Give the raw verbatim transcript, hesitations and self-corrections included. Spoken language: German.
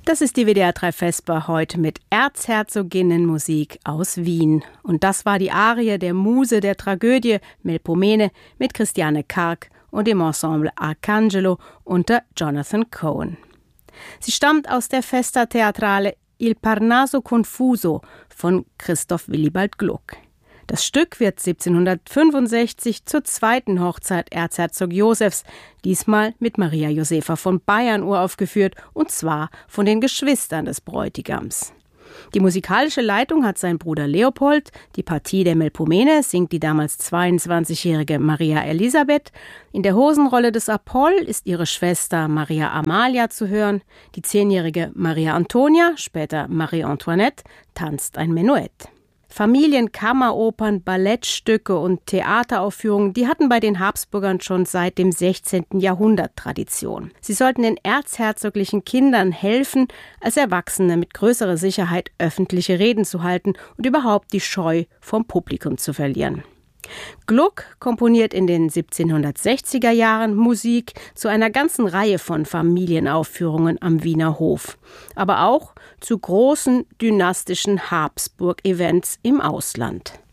Das ist die W D R drei Vesper heute mit Erzherzoginnenmusik aus Wien. Und das war die Arie der Muse der Tragödie Melpomene mit Christiane Karg und dem Ensemble Arcangelo unter Jonathan Cohen. Sie stammt aus der Festa Teatrale Il Parnaso Confuso von Christoph Willibald Gluck. Das Stück wird siebzehnhundertfünfundsechzig zur zweiten Hochzeit Erzherzog Josefs, diesmal mit Maria Josepha von Bayern uraufgeführt, und zwar von den Geschwistern des Bräutigams. Die musikalische Leitung hat sein Bruder Leopold, die Partie der Melpomene singt die damals zweiundzwanzigjährige Maria Elisabeth, in der Hosenrolle des Apoll ist ihre Schwester Maria Amalia zu hören, die zehnjährige Maria Antonia, später Marie Antoinette, tanzt ein Menuett. Familien, Kammeropern, Ballettstücke und Theateraufführungen, die hatten bei den Habsburgern schon seit dem sechzehnten Jahrhundert Tradition. Sie sollten den erzherzoglichen Kindern helfen, als Erwachsene mit größerer Sicherheit öffentliche Reden zu halten und überhaupt die Scheu vom Publikum zu verlieren. Gluck komponiert in den siebzehnhundertsechziger Jahren Musik zu einer ganzen Reihe von Familienaufführungen am Wiener Hof, aber auch zu großen dynastischen Habsburg-Events im Ausland.